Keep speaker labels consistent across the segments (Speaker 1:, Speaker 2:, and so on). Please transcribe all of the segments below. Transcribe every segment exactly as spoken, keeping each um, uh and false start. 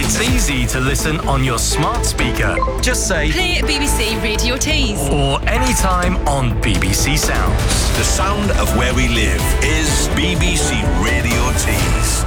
Speaker 1: It's easy to listen on your smart speaker. Just say
Speaker 2: play B B C Radio Tees
Speaker 1: or anytime on B B C Sounds.
Speaker 3: The sound of where we live is B B C Radio Tees.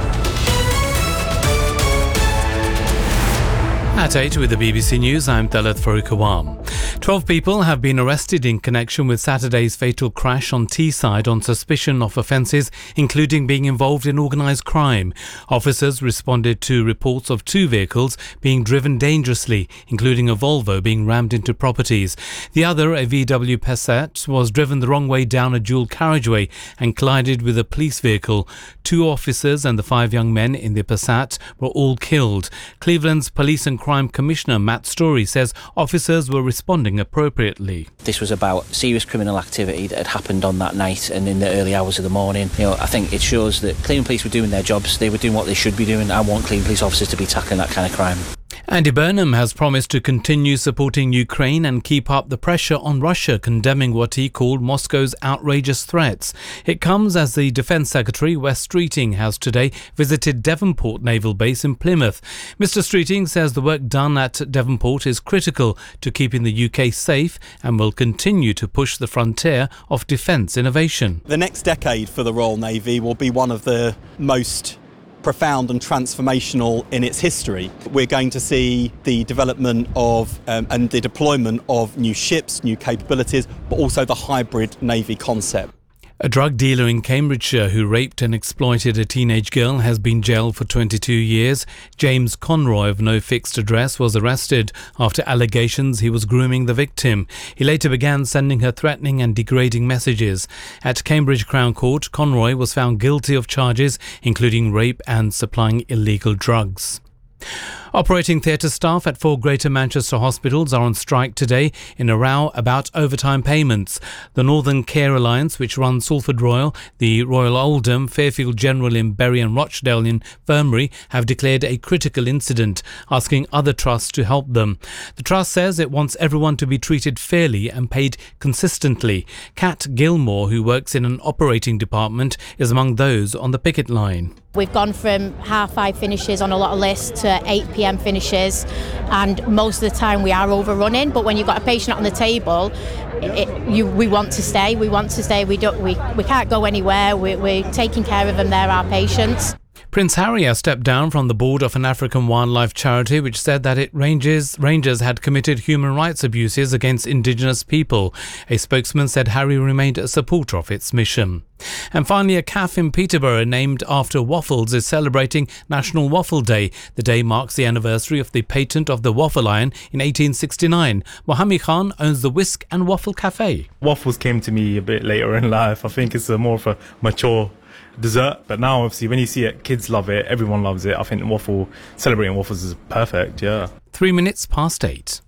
Speaker 4: At eight with the B B C News, I'm Talat Farooq. Twelve people have been arrested in connection with Saturday's fatal crash on Teesside on suspicion of offences, including being involved in organised crime. Officers responded to reports of two vehicles being driven dangerously, including a Volvo being rammed into properties. The other, a V W Passat, was driven the wrong way down a dual carriageway and collided with a police vehicle. Two officers and the five young men in the Passat were all killed. Cleveland's Police and Crime Commissioner Matt Story says officers were responding appropriately.
Speaker 5: This was about serious criminal activity that had happened on that night and in the early hours of the morning. You know, I think it shows that Cleveland Police were doing their jobs. They were doing what they should be doing. I want Cleveland Police officers to be tackling that kind of crime.
Speaker 4: Andy Burnham has promised to continue supporting Ukraine and keep up the pressure on Russia, condemning what he called Moscow's outrageous threats. It comes as the Defence Secretary, Wes Streeting, has today visited Devonport Naval Base in Plymouth. Mister Streeting says the work done at Devonport is critical to keeping the U K safe and will continue to push the frontier of defence innovation.
Speaker 6: The next decade for the Royal Navy will be one of the most profound and transformational in its history. We're going to see the development of um, and the deployment of new ships, new capabilities, but also the hybrid navy concept.
Speaker 4: A drug dealer in Cambridgeshire who raped and exploited a teenage girl has been jailed for twenty-two years. James Conroy of no fixed address was arrested after allegations he was grooming the victim. He later began sending her threatening and degrading messages. At Cambridge Crown Court, Conroy was found guilty of charges including rape and supplying illegal drugs. Operating theatre staff at four Greater Manchester hospitals are on strike today in a row about overtime payments. The Northern Care Alliance, which runs Salford Royal, the Royal Oldham, Fairfield General in Bury and Rochdale Infirmary, have declared a critical incident, asking other trusts to help them. The trust says it wants everyone to be treated fairly and paid consistently. Kat Gilmore, who works in an operating department, is among those on the picket line.
Speaker 7: We've gone from half five finishes on a lot of lists to eight p.m. finishes, and most of the time we are overrunning, but when you've got a patient on the table, it, you, we want to stay, we want to stay, we don't, we, we can't go anywhere, we, we're taking care of them, they're our patients.
Speaker 4: Prince Harry has stepped down from the board of an African wildlife charity which said that its rangers, rangers had committed human rights abuses against indigenous people. A spokesman said Harry remained a supporter of its mission. And finally, a cafe in Peterborough named after waffles is celebrating National Waffle Day. The day marks the anniversary of the patent of the waffle iron in eighteen sixty-nine. Mohammed Khan owns the Whisk and Waffle Cafe.
Speaker 8: Waffles came to me a bit later in life. I think it's a more of a mature dessert, but now obviously when you see it, kids love it, everyone loves it. I think waffle, celebrating waffles is perfect, yeah.
Speaker 4: Three minutes past eight.